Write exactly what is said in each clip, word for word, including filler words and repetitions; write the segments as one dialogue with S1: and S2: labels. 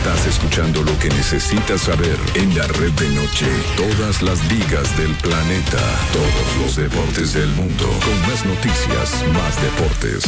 S1: Estás escuchando lo que necesitas saber en la red de noche. Todas las ligas del planeta. Todos los deportes del mundo. Con más noticias, más deportes.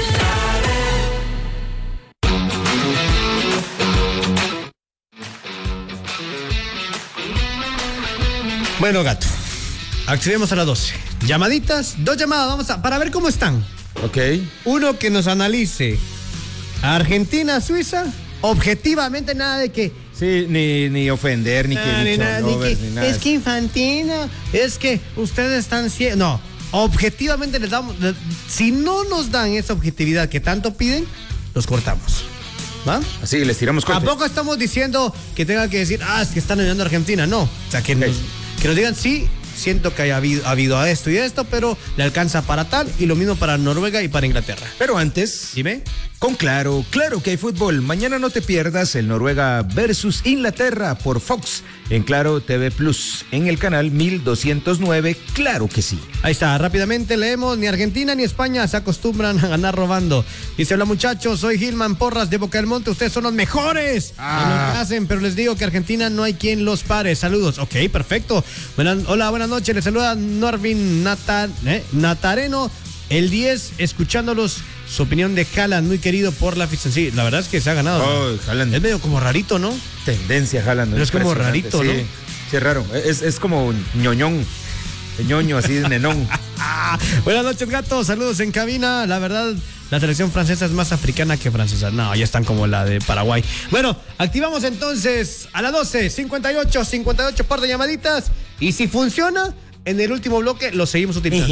S2: Bueno, gato, accedemos a las doce. Llamaditas, dos llamadas, vamos a, para ver cómo están.
S3: Ok.
S2: Uno que nos analice Argentina, Suiza, objetivamente nada de que...
S3: Sí, ni, ni ofender, ni
S2: Ah,
S3: que
S2: ni
S3: ni
S2: nada, ni
S3: cholovers,
S2: que,
S3: ni nada.
S2: es que Infantino, es que ustedes están... cie- No, objetivamente les damos... le- Si no nos dan esa objetividad que tanto piden, los cortamos. ¿Va?
S3: Así, les tiramos corte.
S2: Tampoco estamos diciendo que tengan que decir, ah, es que están ayudando a Argentina. No, o sea, que, nos, que nos digan, sí, siento que haya habido, ha habido a esto y esto, pero le alcanza para tal, y lo mismo para Noruega y para Inglaterra.
S3: Pero antes,
S2: Dime.
S3: con Claro, claro que hay fútbol. Mañana no te pierdas el Noruega versus Inglaterra por Fox en Claro T V Plus, en el canal mil doscientos nueve, claro que sí.
S2: Ahí está, rápidamente leemos, ni Argentina ni España se acostumbran a ganar robando. Dice, hola muchachos, soy Gilman Porras de Boca del Monte, ustedes son los mejores
S3: Ah.
S2: en lo que hacen, pero les digo que Argentina no hay quien los pare. Saludos. Ok, perfecto. Buenas, hola, buenas noches, les saluda Norvin Nata, eh, Natareno, el diez, escuchándolos. Su opinión de Haaland, muy querido por la afición. Sí, la verdad es que se ha ganado.
S3: Oh, Haaland.
S2: Es medio como rarito, ¿no?
S3: Tendencia, Haaland.
S2: Pero es como
S3: impresionante,
S2: rarito,
S3: sí.
S2: ¿no?
S3: Sí, es raro. Es, es como ñoñón. ñoño, así de nenón.
S2: Buenas noches, gato. Saludos en cabina. La verdad, la selección francesa es más africana que francesa. No, ya están como la de Paraguay. Bueno, activamos entonces a las doce, cincuenta y ocho, cincuenta y ocho par de llamaditas. Y si funciona, en el último bloque lo seguimos utilizando.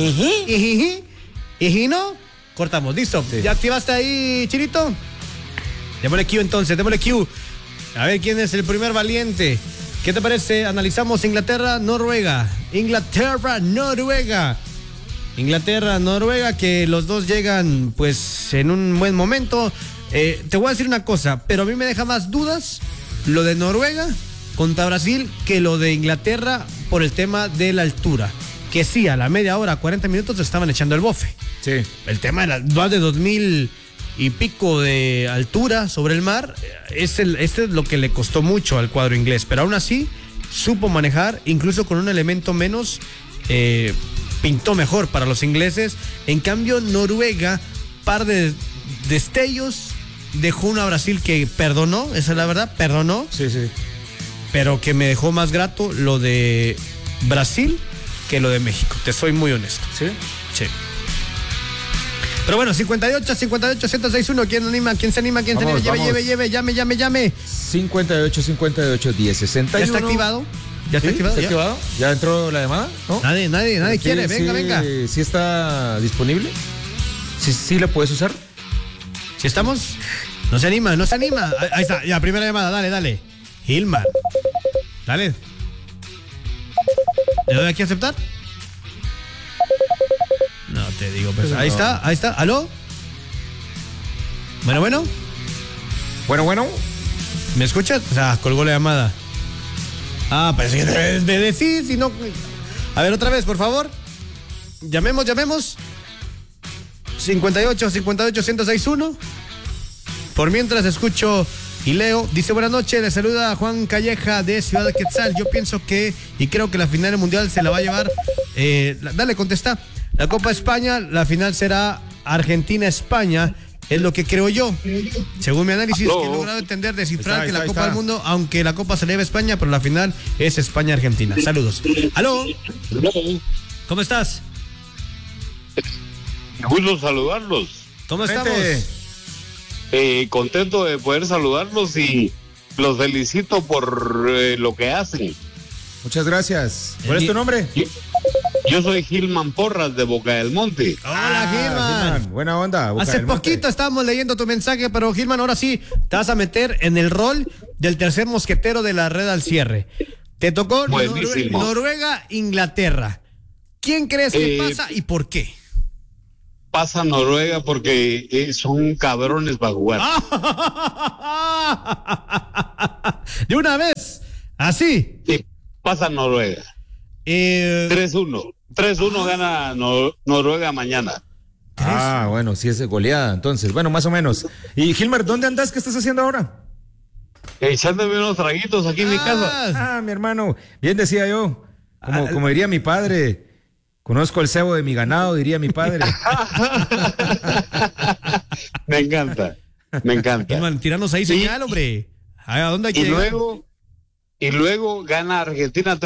S2: Y si no, cortamos. Listo.
S3: Sí.
S2: ¿Ya activaste ahí, Chirito? Démosle Q entonces, démosle Q. A ver quién es el primer valiente. ¿Qué te parece? Analizamos Inglaterra, Noruega. Inglaterra, Noruega. Inglaterra, Noruega, que los dos llegan pues en un buen momento. Eh, te voy a decir una cosa, pero a mí me deja más dudas lo de Noruega contra Brasil que lo de Inglaterra por el tema de la altura. Que sí, a la media hora, cuarenta minutos estaban echando el bofe.
S3: Sí.
S2: El tema de la, más de dos mil y pico de altura sobre el mar, es, el, este es lo que le costó mucho al cuadro inglés, pero aún así supo manejar, incluso con un elemento menos, eh, pintó mejor para los ingleses. En cambio, Noruega, par de destellos, dejó una Brasil que perdonó, esa es la verdad, perdonó,
S3: Sí, sí.
S2: pero que me dejó más grato lo de Brasil que lo de México, te soy muy honesto.
S3: ¿Sí?
S2: Sí. Pero bueno, cincuenta y ocho, cincuenta y ocho, ciento seis uno, ¿quién anima? ¿Quién se anima? ¿Quién
S3: Vamos,
S2: se anima? Lleve,
S3: vamos.
S2: lleve, lleve, llame, llame, llame.
S3: cincuenta y ocho, cincuenta y ocho, diez, sesenta y
S2: ¿Ya
S3: uno.
S2: está activado? ¿Ya está
S3: ¿Sí?
S2: activado?
S3: ¿Está
S2: ¿Ya?
S3: activado? ¿Ya entró la llamada? ¿No?
S2: Nadie, nadie, nadie
S3: Sí,
S2: quiere, venga,
S3: sí,
S2: venga.
S3: ¿Sí está disponible? ¿Sí, sí la puedes usar?
S2: ¿Sí estamos? No se anima, no se anima. Ahí- Ahí está, ya, primera llamada, dale, dale. Gilman. Dale. ¿Le doy aquí a aceptar? No te digo, pues.
S3: Pues
S2: Ahí
S3: no.
S2: está, ahí está. ¿Aló? Bueno, bueno.
S3: Bueno, bueno.
S2: ¿Me escuchas? O sea, colgó la llamada. Ah, pues que debes de decir, si no... A ver, otra vez, por favor. Llamemos, llamemos. cincuenta y ocho, cincuenta y ocho, ciento seis uno. Por mientras escucho y leo. Dice, buenas noches, le saluda Juan Calleja de Ciudad de Quetzal. Yo pienso que, y creo que la final del Mundial se la va a llevar... Eh, la- dale, contesta. La Copa España, la final será Argentina-España. Es lo que creo yo. Según mi análisis,
S4: Aló.
S2: que he logrado entender, descifrar
S3: Ahí está,
S2: que la
S3: ahí
S2: Copa
S3: está.
S2: del Mundo, aunque la Copa se le lleva a España, pero la final es España-Argentina. Saludos. ¿Aló? ¿Cómo estás?
S4: Gusto saludarlos.
S2: ¿Cómo
S3: Vente.
S2: estamos?
S4: Eh, contento de poder saludarlos y los felicito por eh, lo que hacen.
S3: Muchas gracias. ¿Cuál es tu nombre?
S4: Yo, yo soy Gilman Porras de Boca del Monte.
S2: Hola,
S3: Ah,
S2: Gilman.
S3: Gilman, buena onda. Boca
S2: Hace
S3: del Monte.
S2: poquito estábamos leyendo tu mensaje, pero Gilman, ahora sí te vas a meter en el rol del tercer mosquetero de la red al cierre. Te tocó Norue-
S4: Buenísimo.
S2: Noruega, Inglaterra. ¿Quién crees que
S4: Eh,
S2: pasa y por qué?
S4: Pasa Noruega porque eh, son cabrones para jugar.
S2: De una vez, así.
S4: Sí, pasa Noruega.
S2: Eh,
S4: tres uno. tres uno gana Nor- Noruega mañana.
S3: Ah, bueno, sí es de goleada, entonces. Bueno, más o menos. Y Gilmar, ¿dónde andas? ¿Qué estás haciendo ahora?
S4: echándome unos traguitos aquí en mi casa.
S3: Ah, mi hermano, bien decía yo, como, como diría mi padre, conozco el cebo de mi ganado, diría mi padre.
S4: Me encanta, me encanta.
S2: Hermano, tiranos ahí señal, hombre. ¿A dónde hay que
S4: Y
S2: llegar?
S4: luego, y luego gana Argentina